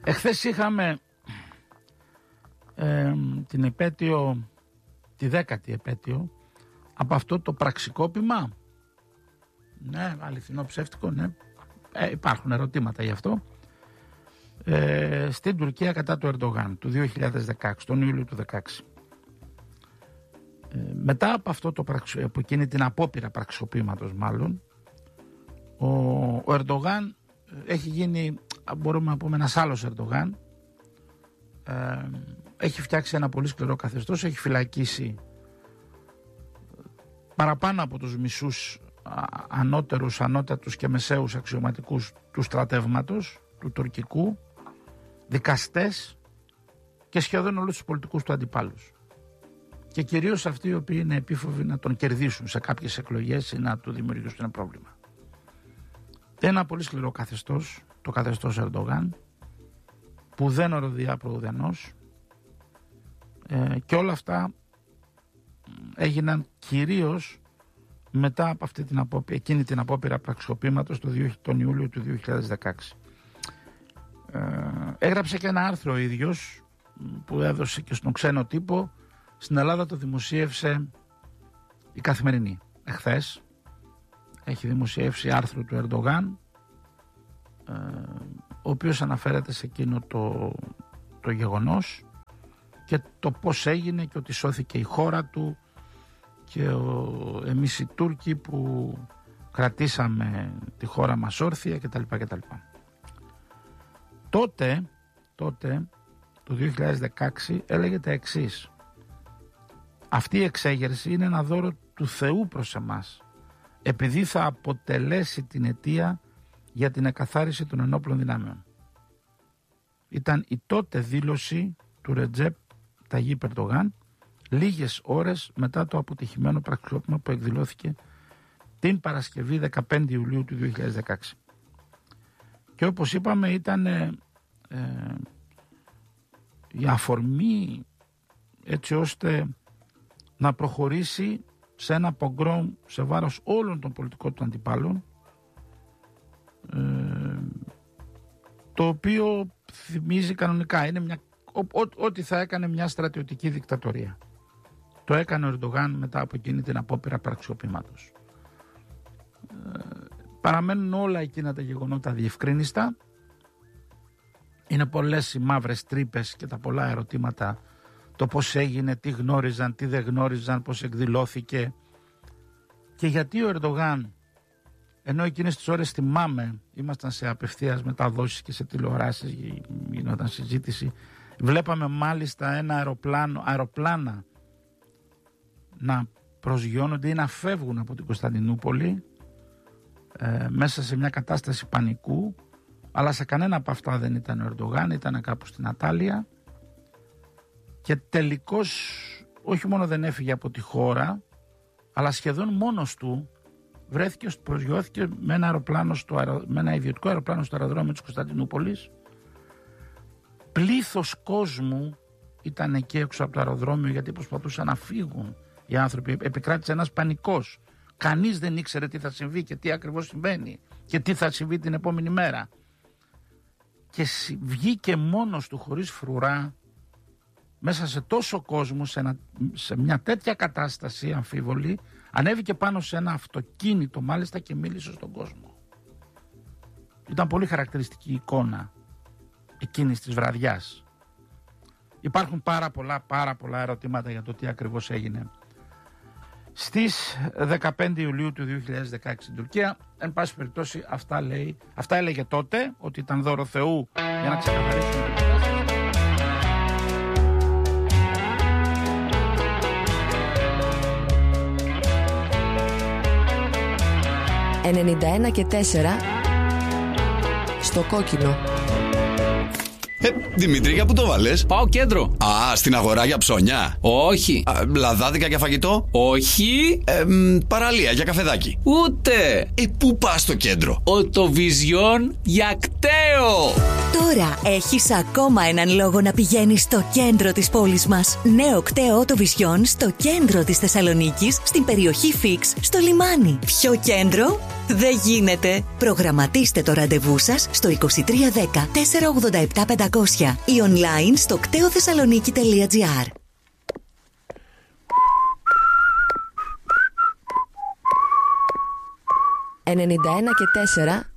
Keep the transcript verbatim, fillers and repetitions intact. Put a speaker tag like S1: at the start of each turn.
S1: Εχθές είχαμε ε, την επέτειο, τη δέκατη επέτειο από αυτό το πραξικόπημα. Ναι, αληθινό ψεύτικο, ναι. Ε, υπάρχουν ερωτήματα γι' αυτό. Ε, στην Τουρκία κατά του Ερντογάν του δύο χιλιάδες δεκαέξι, τον Ιούλιο του δύο χιλιάδες δεκαέξι. Ε, μετά από, αυτό το πραξι, από εκείνη την απόπειρα πραξικοπήματος μάλλον, ο, ο Ερντογάν έχει γίνει, μπορούμε να πούμε, ένας άλλος Ερντογάν. Ε, έχει φτιάξει ένα πολύ σκληρό καθεστώς, έχει φυλακίσει παραπάνω από τους μισούς ανώτερους, ανώτατους και μεσαίους αξιωματικούς του στρατεύματος, του τουρκικού, δικαστές και σχεδόν όλους τους πολιτικούς του αντιπάλους. Και κυρίως αυτοί οι οποίοι είναι επίφοβοι να τον κερδίσουν σε κάποιες εκλογές ή να του δημιουργήσουν ένα πρόβλημα. Ένα πολύ σκληρό καθεστώς, το καθεστώς Ερντογάν, που δεν οροδιά προουδενός, ε, και όλα αυτά έγιναν κυρίως μετά από αυτή την απόπειρα, εκείνη την απόπειρα πραξικοπήματος τον Ιούλιο του δύο χιλιάδες δεκαέξι. Ε, έγραψε και ένα άρθρο ο ίδιος που έδωσε και στον ξένο τύπο. Στην Ελλάδα το δημοσίευσε η Καθημερινή εχθές. Έχει δημοσιεύσει άρθρο του Ερντογάν, ε, ο οποίος αναφέρεται σε εκείνο το, το γεγονός και το πώς έγινε και ότι σώθηκε η χώρα του και ο, εμείς οι Τούρκοι που κρατήσαμε τη χώρα μας όρθια κτλ. κτλ. Τότε, τότε, το δύο χιλιάδες δεκαέξι έλεγε τα εξής. Αυτή η εξέγερση είναι ένα δώρο του Θεού προς εμάς, επειδή θα αποτελέσει την αιτία για την εκαθάριση των ενόπλων δυνάμεων. Ήταν η τότε δήλωση του Ρετζέπ Ταγίπ Ερντογάν λίγες ώρες μετά το αποτυχημένο πραξικόπημα που εκδηλώθηκε την Παρασκευή δεκαπέντε Ιουλίου του δύο χιλιάδες δεκαέξι. Και όπως είπαμε ήταν ε, ε, η αφορμή έτσι ώστε να προχωρήσει σε ένα πογκρόμ σε βάρος όλων των πολιτικών του αντιπάλων, ε, το οποίο θυμίζει κανονικά, είναι μια, ό,τι θα έκανε μια στρατιωτική δικτατορία. Το έκανε ο Ερντογάν μετά από εκείνη την απόπειρα πραξικοπήματος. Ε, παραμένουν όλα εκείνα τα γεγονότα διευκρίνιστα. Είναι πολλές οι μαύρες τρύπες και τα πολλά ερωτήματα. Το πώς έγινε, τι γνώριζαν, τι δεν γνώριζαν, πώς εκδηλώθηκε. Και γιατί ο Ερντογάν, ενώ εκείνες τις ώρες θυμάμαι, ήμασταν σε απευθείας μεταδόσεις και σε τηλεοράσεις, γινόταν συζήτηση, βλέπαμε μάλιστα ένα αεροπλάνο, αεροπλάνα να προσγειώνονται ή να φεύγουν από την Κωνσταντινούπολη ε, μέσα σε μια κατάσταση πανικού, αλλά σε κανένα από αυτά δεν ήταν ο Ερντογάν, ήταν κάπου στην Ατάλεια. Και τελικώς όχι μόνο δεν έφυγε από τη χώρα, αλλά σχεδόν μόνος του βρέθηκε, προσγειώθηκε με ένα, αεροπλάνο στο αερο, με ένα ιδιωτικό αεροπλάνο στο αεροδρόμιο της Κωνσταντινούπολης. Πλήθος κόσμου ήταν εκεί έξω από το αεροδρόμιο γιατί προσπαθούσαν να φύγουν οι άνθρωποι. Επικράτησε ένας πανικός. Κανείς δεν ήξερε τι θα συμβεί και τι ακριβώς συμβαίνει και τι θα συμβεί την επόμενη μέρα. Και βγήκε μόνος του χωρίς φρουρά μέσα σε τόσο κόσμο, σε, ένα, σε μια τέτοια κατάσταση αμφίβολη, ανέβηκε πάνω σε ένα αυτοκίνητο μάλιστα και μίλησε στον κόσμο. Ήταν πολύ χαρακτηριστική εικόνα εκείνης της βραδιάς. Υπάρχουν πάρα πολλά, πάρα πολλά ερωτήματα για το τι ακριβώς έγινε στις δεκαπέντε Ιουλίου του δύο χιλιάδες δεκαέξι στην Τουρκία. Εν πάση περιπτώσει αυτά, λέει, αυτά έλεγε τότε, ότι ήταν δώρο Θεού για να ξεκαθαρίσουν την κατάσταση.
S2: ενενήντα ένα και τέσσερα στο κόκκινο.
S3: Ε, Δημήτρη, για πού το βάλες?
S4: Πάω κέντρο.
S3: Α, στην αγορά για ψώνια?
S4: Όχι.
S3: Α, λαδάδικα για φαγητό?
S4: Όχι.
S3: Ε, μ, παραλία για καφεδάκι?
S4: Ούτε.
S3: Ε, πού πας στο κέντρο?
S4: Οτοβιζιόν για κταίο.
S2: Τώρα έχεις ακόμα έναν λόγο να πηγαίνεις στο κέντρο της πόλης μας. Νέο κταίο Οτοβιζιόν στο κέντρο της Θεσσαλονίκης, στην περιοχή Φίξ, στο λιμάνι. Ποιο κέντρο? Δεν γίνεται. Προγραμματίστε το ραντεβού σας στο είκοσι τρία δέκα τετρακόσια ογδόντα επτά πεντακόσια ή online στο κτέοθεσσαλονίκη τελεία τζι άρ.
S5: ενενήντα ένα και τέσσερα